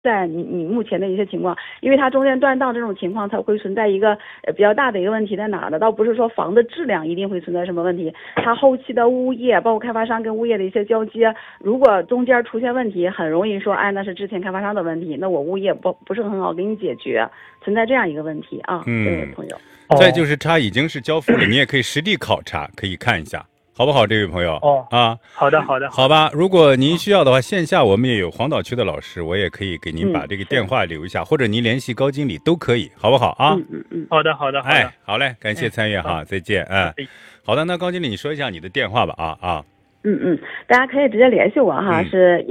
在你目前的一些情况，因为它中间断档这种情况，它会存在一个比较大的一个问题在哪儿的，倒不是说房的质量一定会存在什么问题，它后期的物业，包括开发商跟物业的一些交接，如果中间出现问题，很容易说，哎，那是之前开发商的问题，那我物业不是很好给你解决，存在这样一个问题啊，这位朋友。 再就是它已经是交付了，你也可以实地考察，可以看一下。好不好，这位朋友？ 好的， 好吧。如果您需要的话，线下我们也有黄岛区的老师，我也可以给您把这个电话留一下，或者您联系高经理都可以，好不好啊？ 好的。 哎，好嘞，感谢参与哈，再见。好的，那高经理你说一下你的电话吧大家可以直接联系我哈，是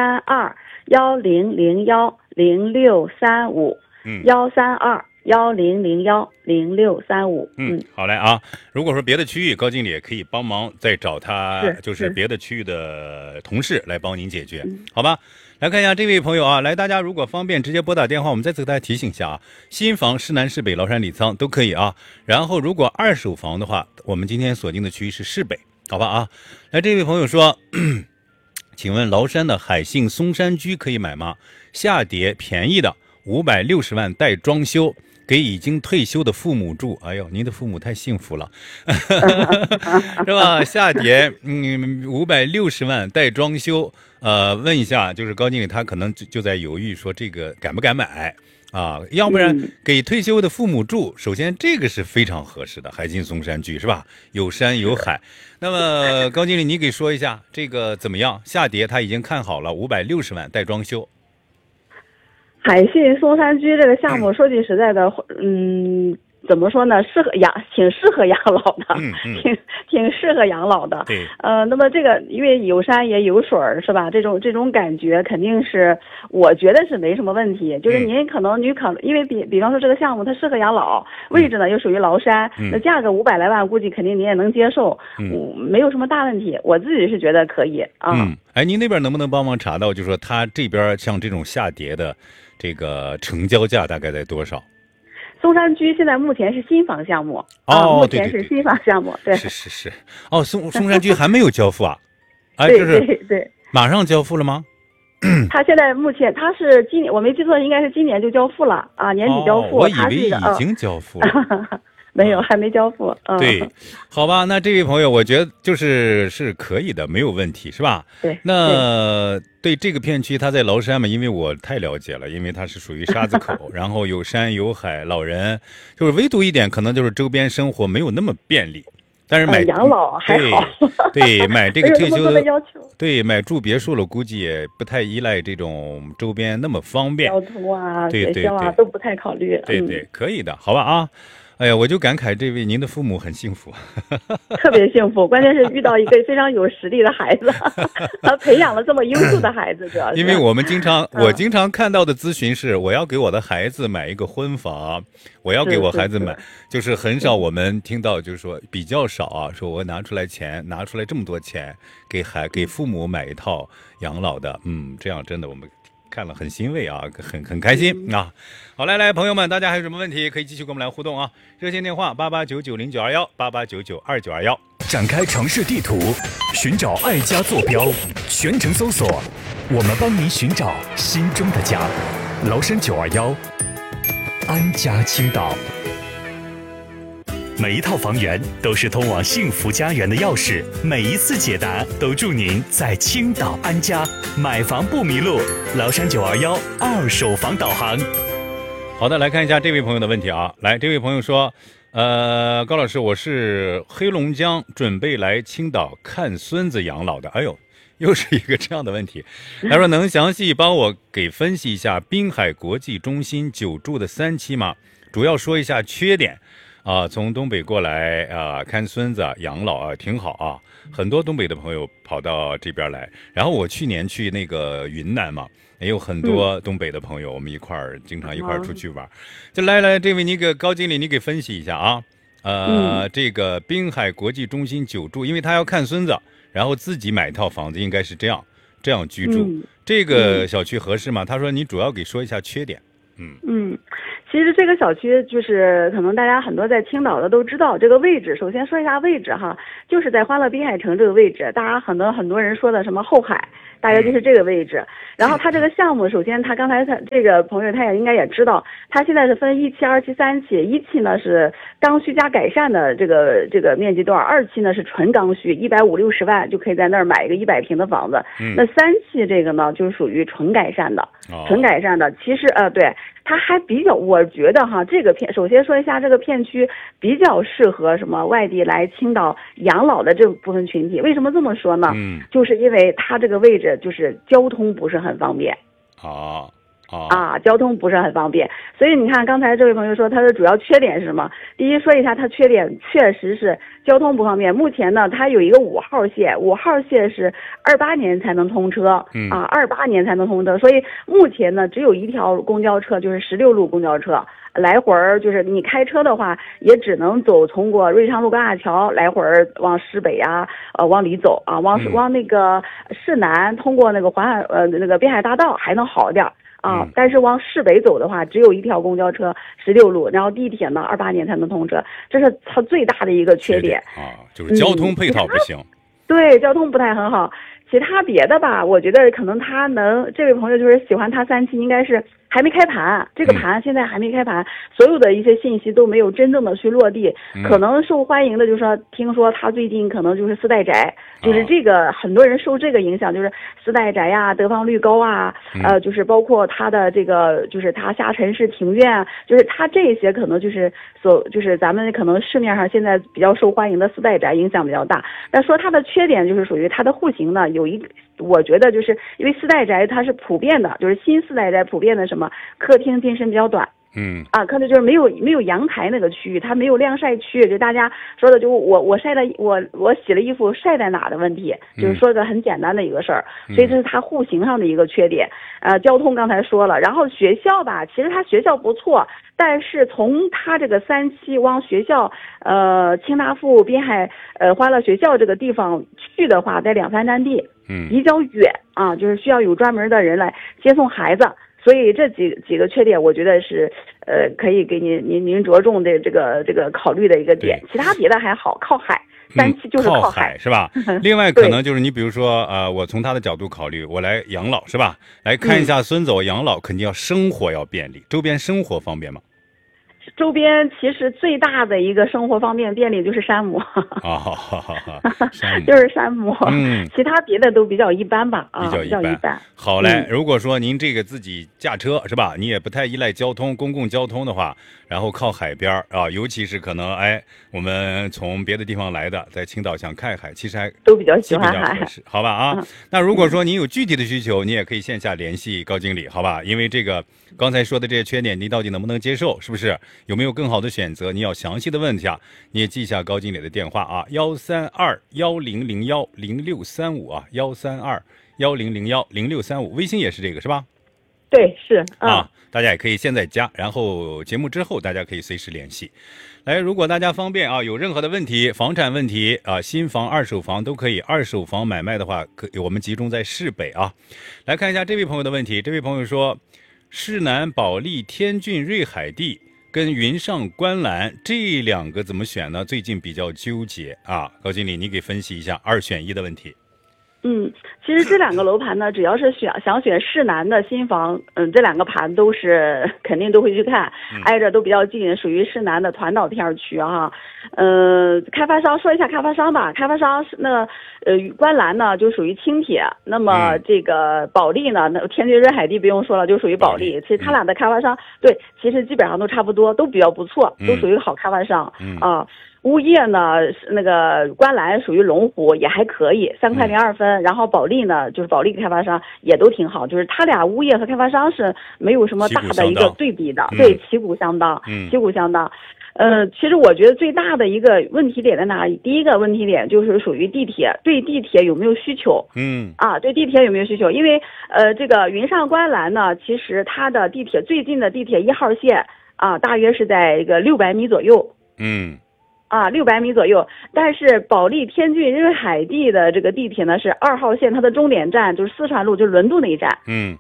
13210010635，13210010635。 好嘞啊。如果说别的区域，高经理也可以帮忙再找他，就是别的区域的同事来帮您解决，好吧？来看一下这位朋友啊，大家如果方便直接拨打电话，我们再次给大家提醒一下啊，新房市南市北崂山李沧都可以啊。然后如果二手房的话，我们今天锁定的区域是市北，好吧啊？来，这位朋友说，请问崂山的海信松山居可以买吗？下叠便宜的560万带装修，给已经退休的父母住。哎呦，您的父母太幸福了是吧？下叠560万带装修。问一下，就是高经理他可能就在犹豫说这个敢不敢买啊？要不然给退休的父母住，首先这个是非常合适的，海信松山居是吧？有山有海。那么高经理你给说一下这个怎么样？下叠他已经看好了560万带装修。 海信松山居这个项目，说句实在的，怎么说呢？挺适合养老的，挺适合养老的。 对。 那么这个因为有山也有水是吧？这种感觉肯定是，我觉得是没什么问题。就是您可能因为比方说这个项目它适合养老，位置呢又属于崂山，那价格500来万，估计肯定您也能接受，没有什么大问题。我自己是觉得可以啊。 哎，您那边能不能帮忙查到，就是说他这边像这种下叠的这个成交价大概在多少？ 松山居现在目前是新房项目目前是新房项目，对， 是哦，松山居还没有交付啊？哎， 对， 马上交付了吗？ 他现在目前他是我没记错，应该是今年就交付了啊，年底交付。 我以为已经交付了。 没有，还没交付。 对，好吧，那这位朋友，我觉得是可以的，没有问题，是吧？ 对。 那对这个片区，它在崂山嘛，因为我太了解了，因为它是属于沙子口，然后有山有海，老人就是唯独一点，可能就是周边生活没有那么便利。但是买养老还好。 对，买这个退休的要求。 对，买住别墅了，估计也不太依赖这种周边那么方便。 交通啊， 学校啊都不太考虑。 对，可以的，好吧啊。哎呀，我就感慨这位您的父母很幸福， 特别幸福。关键是遇到一个非常有实力的孩子，他培养了这么优秀的孩子，主要是。 因为我经常看到的咨询是，我要给我的孩子买一个婚房，我要给我孩子买，就是很少我们听到，就是说比较少啊，说我拿出来这么多钱给父母买一套养老的，这样真的我们看了很欣慰啊，很开心啊！好，来，朋友们，大家还有什么问题可以继续跟我们来互动啊？热线电话88990921，88992921。 展开城市地图，寻找爱家坐标，全程搜索，我们帮您寻找心中的家。崂山921，安家青岛。每一套房源都是通往幸福家园的钥匙，每一次解答都祝您在青岛安家，买房不迷路。崂山921二手房导航。 好的，来看一下这位朋友的问题啊。来，这位朋友说，高老师，我是黑龙江，准备来青岛看孙子养老的。哎呦，又是一个这样的问题。他说能详细帮我给分析一下滨海国际中心久住的3期吗？主要说一下缺点。从东北过来看孙子养老挺好啊，很多东北的朋友跑到这边来。然后我去年去那个云南嘛，也有很多东北的朋友，我们经常一块出去玩。就来，这位高经理，你给分析一下啊。这个滨海国际中心久住，因为他要看孙子，然后自己买一套房子，应该是这样居住。这个小区合适吗？他说你主要给说一下缺点。 其实这个小区就是可能大家很多在青岛的都知道这个位置。首先说一下位置哈，就是在欢乐滨海城这个位置，大家很多人说的什么后海，大约就是这个位置。然后他这个项目，首先他刚才这个朋友他也应该也知道，他现在是分1期、2期、3期。1期呢是刚需加改善的这个面积段，2期呢是纯刚需，150-160万就可以在那儿买一个100平的房子。那3期这个呢就是属于纯改善的，纯改善的。其实对。它还比较，我觉得哈，这个首先说一下，这个片区比较适合什么外地来青岛养老的这部分群体。为什么这么说呢？就是因为它这个位置就是交通不是很方便。交通不是很方便，所以你看刚才这位朋友说他的主要缺点是什么？第一，说一下他缺点，确实是交通不方便。目前呢，它有一个5号线，5号线是28年才能通车，28年才能通车，所以目前呢只有一条公交车，就是16路公交车。来回儿就是你开车的话，也只能通过瑞昌路高架桥来回儿往市北往里走往那个市南，通过那个那个滨海大道还能好点但是往市北走的话，只有一条公交车16路，然后地铁呢28年才能通车，这是它最大的一个缺点就是交通配套不行。 对，交通不太很好。其他别的吧，我觉得可能这位朋友就是喜欢他3期，应该是还没开盘，这个盘现在还没开盘，所有的一些信息都没有真正的去落地。可能受欢迎的就是说，听说他最近可能就是4代宅，就是这个很多人受这个影响，就是4代宅呀，得房率高就是包括他的这个就是他下沉式庭院，就是他这些可能就是咱们可能市面上现在比较受欢迎的4代宅影响比较大。但说它的缺点就是属于它的户型呢我觉得就是因为4代宅它是普遍的，就是新4代宅普遍的什么客厅进深比较短，可能就是没有阳台那个区域，它没有晾晒区，就大家说的就我洗了衣服晒在哪的问题，就是说个很简单的一个事儿，所以这是它户型上的一个缺点。交通刚才说了，然后学校吧，其实它学校不错，但是从它这个3期往学校清大附滨海欢乐学校这个地方去的话，得2-3站地，比较远就是需要有专门的人来接送孩子。所以这几个缺点，我觉得是可以给您着重的这个考虑的一个点。其他别的还好，靠海，3期就是靠海是吧？另外可能就是你比如说我从他的角度考虑，我来养老是吧？来看一下孙子，我养老肯定要生活要便利，周边生活方便吗？ 周边其实最大的一个生活方面便利就是山姆就是山姆，其他别的都比较一般吧比较一般。 好嘞，如果说您这个自己驾车是吧，你也不太依赖公共交通的话，然后靠海边尤其是可能我们从别的地方来的，在青岛想看海，其实还都比较喜欢海， 好吧那如果说您有具体的需求，你也可以线下联系高经理，好吧？因为这个刚才说的这些缺点，您到底能不能接受，是不是？有没有更好的选择？你要详细的问一下，你也记一下高经理的电话1321001063513210010635，微信也是这个是吧？ 对，是大家也可以现在加，然后节目之后大家可以随时联系。来，如果大家方便有任何的问题，房产问题新房、二手房都可以。二手房买卖的话，我们集中在市北来看一下这位朋友的问题。这位朋友说，市南保利天骏瑞海地跟云上观澜这2个怎么选呢？最近比较纠结高经理，你给分析一下2选1的问题。 其实这2个楼盘呢，只要是想选市南的新房，这2个盘都是肯定都会去看，挨着都比较近，属于市南的团岛片区开发商说一下开发商吧，开发商是观澜呢就属于轻铁，那么这个保利呢，那天骏瑞海地不用说了，就属于保利。其实他俩的开发商其实基本上都差不多，都比较不错，都属于好开发商物业呢，那个观澜属于龙湖，也还可以，3块02分。然后保利呢，就是保利开发商也都挺好，就是他俩物业和开发商是没有什么大的一个对比的，旗鼓相当，旗鼓相当。其实我觉得最大的一个问题点在哪里？第一个问题点就是属于地铁，对地铁有没有需求？对地铁有没有需求？因为这个云上观澜呢，其实它的地铁最近的地铁1号线大约是在这个600米左右。600米左右，但是保利天骏瑞海地的这个地铁呢是2号线，它的终点站就是四川路，就是轮渡那一站。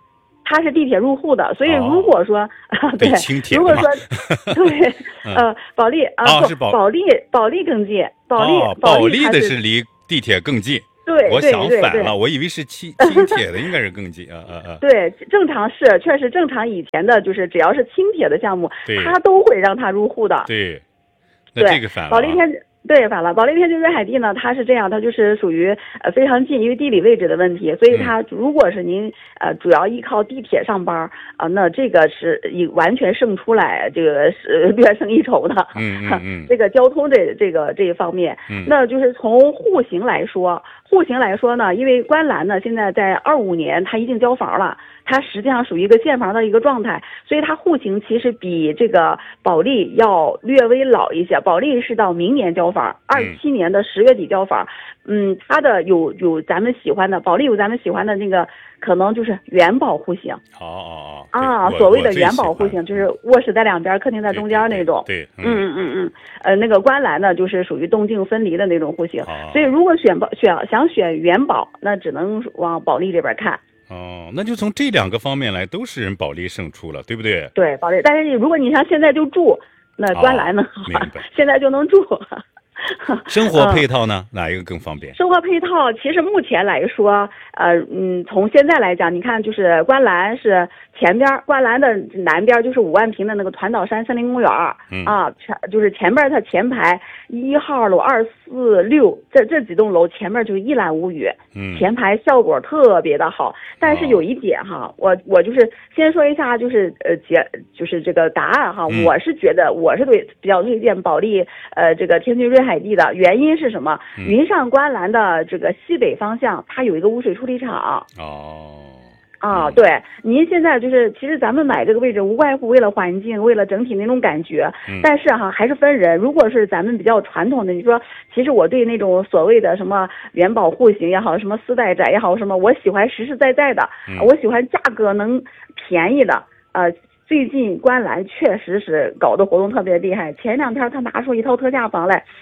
它是地铁入户的，所以如果说对，如果说对保利是保利更近， 保利的是离地铁更近。 对， 我想反了，我以为是轻铁的应该是更近对，正常是确实正常，以前的就是只要是轻铁的项目，它都会让它入户的。 对，那这个反了。 保利天对反了，保利天津瑞海地呢，它是这样，它就是属于非常近，因为地理位置的问题，所以它如果是您主要依靠地铁上班那这个是完全胜出来，这个是略胜一筹的。这个交通这一方面，那就是从户型来说呢，因为观澜呢现在在25年它已经交房了，它实际上属于一个现房的一个状态，所以它户型其实比这个保利要略微老一些。保利是到明年交房，27年的10月底交房。它的有咱们喜欢的，保利有咱们喜欢的那个，可能就是元宝户型。所谓的元宝户型就是卧室在两边，客厅在中间那种。 对， 那个观澜呢，就是属于动静分离的那种户型。所以如果想选元宝，那只能往保利这边看。 那就从这2个方面来，都是人保利胜出了，对不对？ 对，保利。但是如果你想现在就住，那观澜呢，现在就能住。 生活配套呢，哪一个更方便？ 生活配套其实目前来说，从现在来讲，你看就是观澜是前边，观澜的南边就是5万平的那个团岛山森林公园就是前边它前排1号楼、2、4、6这几栋楼前面就是一览无余，前排效果特别的好。但是有一点我就是先说一下，就是就是这个答案我是觉得我是比较推荐保利这个天津瑞海地的，原因是什么？云上观澜的这个西北方向，它有一个污水处理厂。对，您现在就是其实咱们买这个位置无外乎为了环境，为了整体那种感觉，但是还是分人。如果是咱们比较传统的，你说其实我对那种所谓的什么元宝户型也好，什么4代宅也好，什么我喜欢实实在在的，我喜欢价格能便宜的。最近观澜确实是搞的活动特别厉害，前2天他拿出一套特价房来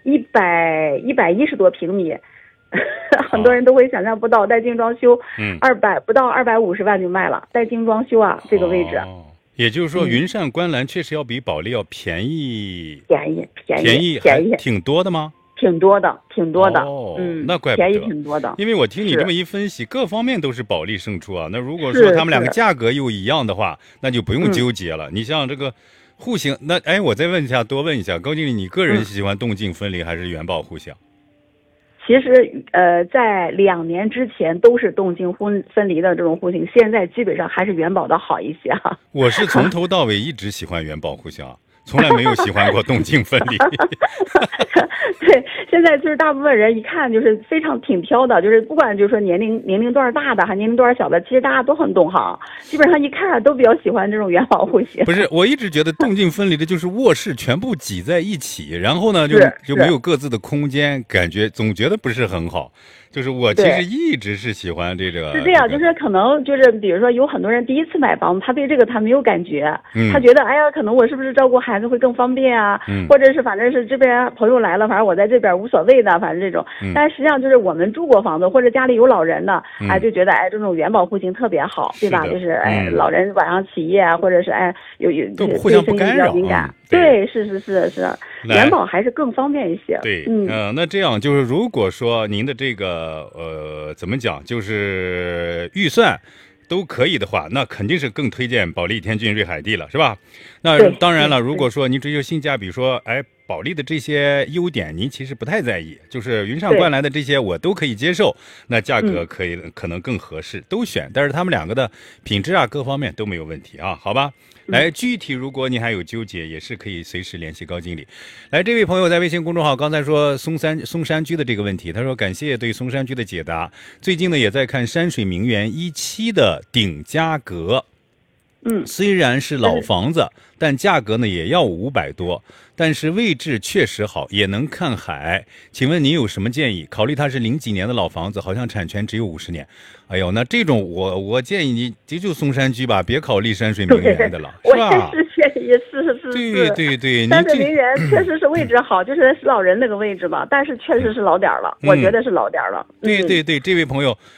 ，110多平米。很多人都会想象不到，带精装修不到250万就卖了，带精装修这个位置。 也就是说，云上观澜确实要比保利要便宜挺多的吗？ 挺多的。 那怪不得， 便宜挺多的。 因为我听你这么一分析，各方面都是保利胜出那如果说他们2个价格又一样的话，那就不用纠结了。你像这个户型，那我再多问一下高经理，你个人喜欢动静分离还是元宝户型？ 其实在2年之前都是动静分离的这种户型，现在基本上还是元宝的好一些我是从头到尾一直喜欢元宝户型，从来没有喜欢过动静分离。 对，现在就是大部分人一看就是挺挑的，就是不管就是说年龄段大的还年龄段小的，其实大家都很懂行，基本上一看都比较喜欢这种元宝户型。 不是，我一直觉得动静分离的就是卧室全部挤在一起，然后呢就没有各自的空间，感觉总觉得不是很好。就是我其实一直是喜欢这个。 是这样，就是可能就是比如说有很多人第一次买房子，他对这个他没有感觉，他觉得可能我是不是照顾孩子会更方便或者是反正是这边朋友来了，反正我在这边无所谓的，反正这种。但实际上就是我们住过房子或者家里有老人的，就觉得这种元宝户型特别好，对吧？就是老人晚上起夜或者是有互相不干扰， 敏感。对，是，元宝还是更方便一些。 对，那这样就是如果说您的这个怎么讲，就是预算都可以的话，那肯定是更推荐保利天津瑞海地了，是吧？那当然了，如果说您追求性价比，说保利的这些优点您其实不太在意，就是云上观澜的这些我都可以接受，那价格可能更合适，都选。但是他们2个的品质各方面都没有问题好吧？来，具体如果你还有纠结，也是可以随时联系高经理。来，这位朋友在微信公众号刚才说松山居的这个问题，他说感谢对松山居的解答，最近呢也在看山水名园17的鼎家阁。虽然是老房子，但价格呢也要500多，但是位置确实好，也能看海。请问您有什么建议？考虑它是00几年的老房子，好像产权只有50年。哎呦，那这种我建议你就松山居吧，别考虑山水名园的了，是吧？ 我是建议是。 对， 山水名园确实是位置好，就是老人那个位置吧，但是确实是老点了，我觉得是老点了。 对，这位朋友。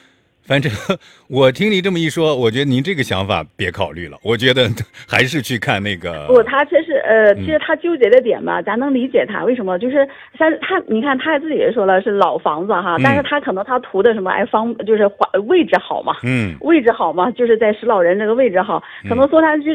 反正我听你这么一说，我觉得您这个想法别考虑了，我觉得还是去看那个。 不，他其实他纠结的点吧，咱能理解他为什么，就是像他，你看他自己也说了是老房子哈，但是他可能他图的什么就是位置好嘛，位置好嘛，就是在石老人这个位置好，可能说他